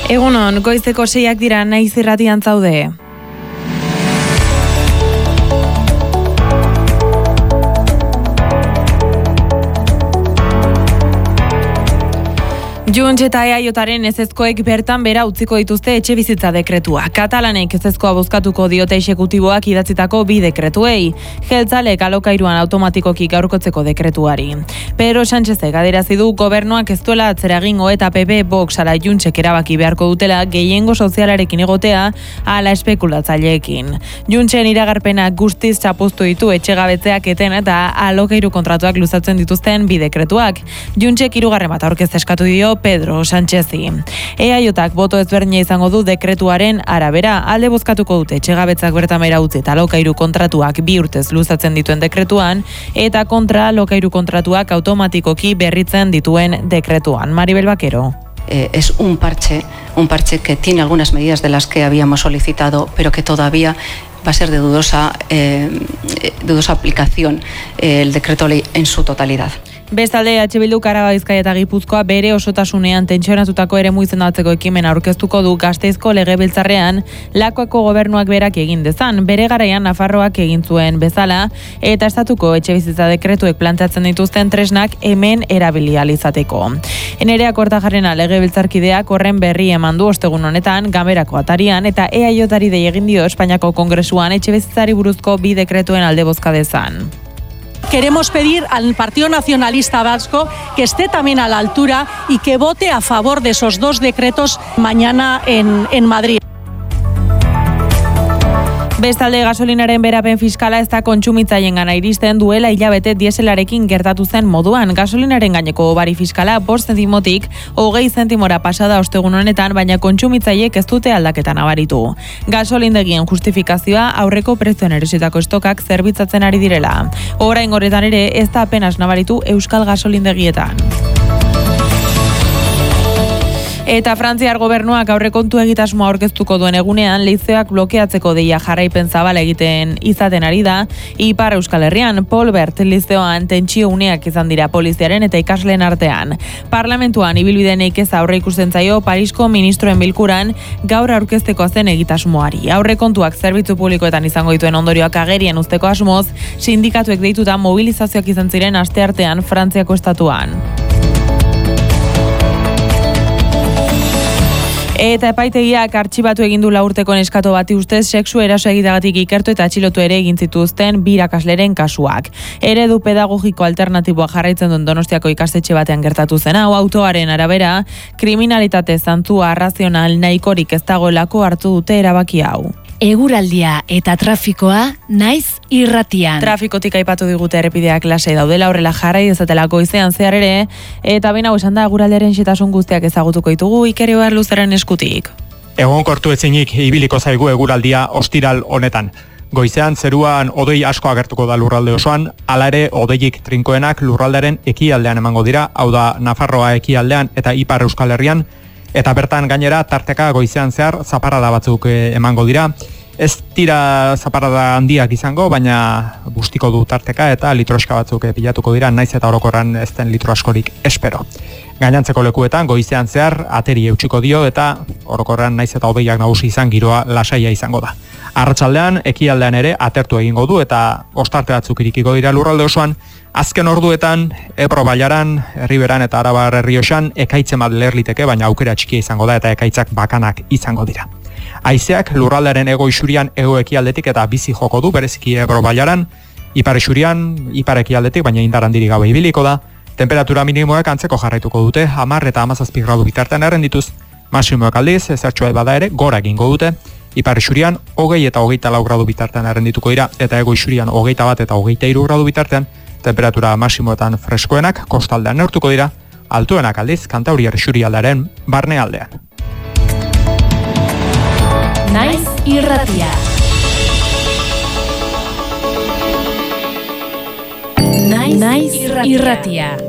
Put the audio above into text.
Egunon, goizeko 6 dira, Naiz irratian zaude. Junts eta EAJaren ezezkoek bertan bera utziko dituzte etxebizitza dekretua. Katalanek ezezkoa bozkatuko diote exekutiboak idatzitako 2 dekretuei. Jeltzalek alokairuan automatikoki gaurkotzeko dekretuari. Pedro Sánchezek adierazi du gobernuak ez duela atzera egingo eta PP, Vox ala Juntsek erabaki beharko dutela gehiengo sozialarekin egotea ala espekulatzaileekin. Juntsen iragarpenak guztiz txapuztu ditu etxegabetzeak eten eta alokairu kontratuak luzatzen dituzten 2 dekretuak. Juntsek 3. bat aurkeztu eskatu dio Pedro Sánchezi. EAJak boto ezberdina izango du dekretuaren arabera, alde bozkatuko dute etxegabetzak bertamera utzi eta alokairu kontratuak 2 urtez luzatzen dituen dekretuan eta kontra alokairu kontratuak automatikoki berritzen dituen dekretuan. Maribel Vaquero. Es un parche que tiene algunas medidas de las que habíamos solicitado, pero que todavía va a ser de dudosa aplicación el decreto ley en su totalidad. Bestalde, EH Bilduk Araba, Bizkaia eta Gipuzkoa bere osotasunean tentsionatutako eremu izendatzeko ekimena aurkeztuko du Gasteizko legebiltzarrean Lakuako gobernuak berak egin dezan, bere garaian Nafarroak egin zuen bezala, eta estatuko etxebizitza dekretuek planteatzen dituzten tresnak hemen erabili ahal izateko. Nerea Kortajarena legebiltzarkideak horren berri eman du ostegun honetan Ganberako atarian eta EAJari dei egin dio Espainiako Kongresuan etxebizitzari buruzko 2 dekretuen alde bozka dezan. Queremos pedir al Partido Nacionalista Vasco que esté también a la altura y que vote a favor de esos 2 decretos mañana en Madrid. Bestalde, gasolinaren berapen fiskala ez da kontsumitzailengana iristen duela hilabete dieselarekin gertatu zen moduan. Gasolinaren gaineko obari fiskala 5 zentimotik 20 zentimora pasada ostegun honetan, baina kontsumitzaileek ez dute aldaketa nabaritu. Gasolindegien justifikazioa aurreko prezioen erositako estokak zerbitzatzen ari direla. Orain horretan ere ez da apenas nabaritu euskal gasolindegietan. Eta Frantziar gobernuak aurrekontu egitasmoa aurkeztuko duen egunean leizeoak blokeatzeko deia jarraipen zabala egiten izaten ari da. Ipar Euskal Herrian, Paul Bert lizeoan tentsio uneak izan dira poliziaren eta ikasleen artean. Parlamentuan ibilbideneik ez aurre ikusten zaio Parisko ministroen bilkuran gaur aurkezteko zen egitasmoari. Aurrekontuak zerbitzu publikoetan izango dituen ondorioak agerian uzteko asmoz, sindikatuek deituta mobilizazioak izan ziren asteartean Frantziako estatuan. Eta epaitegiak artxibatu egin du 4 urteko neskato bati ustez sexu eraso egiteagatik ikertu eta atxilotu ere egin zituzten 2 irakasleren kasuak. Eredu pedagogiko alternatiboa jarraitzen duen Donostiako ikastetxe batean gertatu zen hau, autoaren arabera, kriminalitate zantzua arrazional nahikorik ez dagoelako hartu dute erabaki hau. Eguraldia eta trafikoa Naiz irratian. Trafikotik aipatu digute errepideak lasai daudela, horrela jarrai dezatela goizean zehar ere, eta baina esan da eguraldiaren xetasun guztiak ezagutuko ditugu Iker Ibar Luzaren eskutik. Egonkortu ezinik ibiliko zaigu eguraldia ostiral honetan. Goizean zeruan hodei asko agertuko da lurralde osoan, hala ere hodeiik trinkoenak lurraldaren ekialdean emango dira, hau da Nafarroa ekialdean eta Ipar Euskal Herrian, eta bertan gainera tarteka goizean zehar zaparrada batzuk emango dira. Ez dira zaparrada handiak izango, baina bustiko du tarteka eta litroska batzuk pilatuko dira, naiz eta orokorran ez den litro askorik espero. Gainantzeko lekuetan goizean zehar ateri eutsiko dio eta orokorran naiz eta hodeiak nagusi izan giroa lasaia izango da. Arratsaldean ekialdean ere atertu egingo du eta ostarte batzuk irikiko dira lurralde osoan. Azken orduetan Ebro Bailaran, Erriberan eta Arabar Errioxan ekaitzen bat leher liteke, baina aukera txikia izango da eta ekaitzak bakanak izango dira. Haizeak lurraldearen hego isurian hego ekialdetik eta bizi joko du, bereziki Ebro Bailaran, ipar isurian, ipar ekialdetik, baina indar handirik gabe ibiliko da. Temperatura minimoak antzeko jarraituko dute, 10 eta 17 gradu bitartean errendituz, maximoak aldiz, ezertxoa bada ere, gora egingo dute. Ipar isurian, 20 eta 24 gradu bitartean errendituko dira, eta ego isurian 21 eta 23 gradu bitartean, temperatura maximoetan freskoenak kostaldean neurtuko dira, altuenak aldiz Kantauriar isurialdearen barnealdean. Naiz irratia. Naiz irratia.